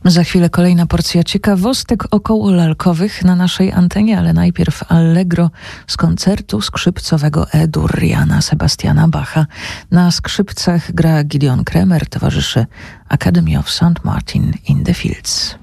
Za chwilę kolejna porcja ciekawostek około lalkowych na naszej antenie, ale najpierw Allegro z koncertu skrzypcowego E-dur Jana Sebastiana Bacha. Na skrzypcach gra Gideon Kremer, towarzyszy Academy of St. Martin in the Fields.